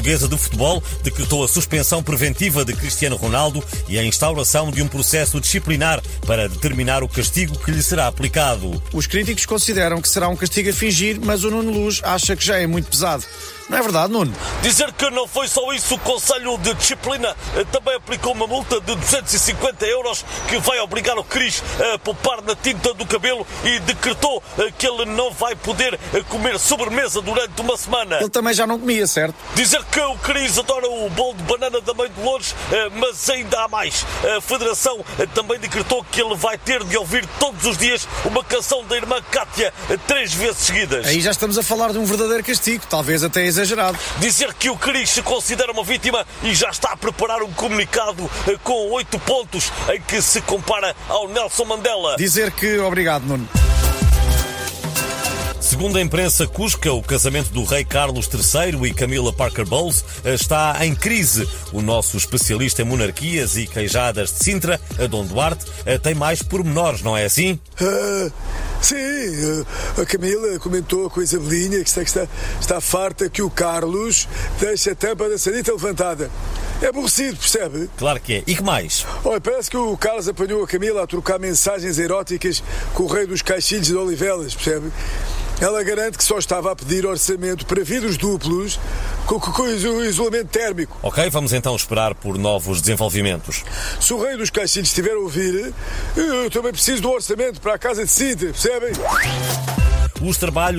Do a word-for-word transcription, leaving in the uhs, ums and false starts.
Portuguesa de Futebol decretou a suspensão preventiva de Cristiano Ronaldo e a instauração de um processo disciplinar para determinar o castigo que lhe será aplicado. Os críticos consideram que será um castigo a fingir, mas o Nuno Luz acha que já é muito pesado. Não é verdade, Nuno? Dizer que não foi só isso, o Conselho de Disciplina também aplicou uma multa de duzentos e cinquenta euros que vai obrigar o Cris a poupar na tinta do cabelo e decretou que ele não vai poder comer sobremesa durante uma semana. Ele também já não comia, certo? Dizer que o Cris adora o bolo de banana da Mãe de Lourdes, mas ainda há mais. A Federação também decretou que ele vai ter de ouvir todos os dias uma canção da irmã Cátia três vezes seguidas. Aí já estamos a falar de um verdadeiro castigo, talvez até exagerado. Dizer que o Cris se considera uma vítima e já está a preparar um comunicado com oito pontos em que se compara ao Nelson Mandela. Dizer que obrigado, Nuno. Segundo a imprensa cusca, o casamento do rei Carlos terceiro e Camila Parker Bowles está em crise. O nosso especialista em monarquias e queijadas de Sintra, Dom Duarte, tem mais pormenores, não é assim? Uh, sim, a Camila comentou com a Isabelinha que está, está, está farta que o Carlos deixe a tampa da sanita levantada. É aborrecido, percebe? Claro que é. E que mais? Olha, parece que o Carlos apanhou a Camila a trocar mensagens eróticas com o rei dos caixilhos de Olivelas, percebe? Ela garante que só estava a pedir orçamento para vidros duplos com, com, com isolamento térmico. Ok, vamos então esperar por novos desenvolvimentos. Se o rei dos caixilhos estiver a ouvir, eu também preciso de um orçamento para a casa de Sintra, percebem? Os trabalhos